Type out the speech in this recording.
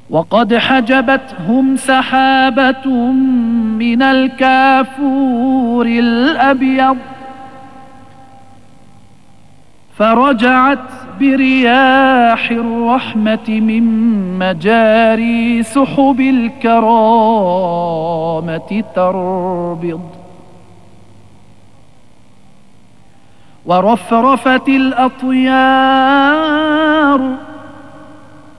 وقد حجبتهم سحابة من الكافور الأبيض، فرجعت برياح الرحمة من مجاري سحب الكرامة تربض، ورفرفت الأطيار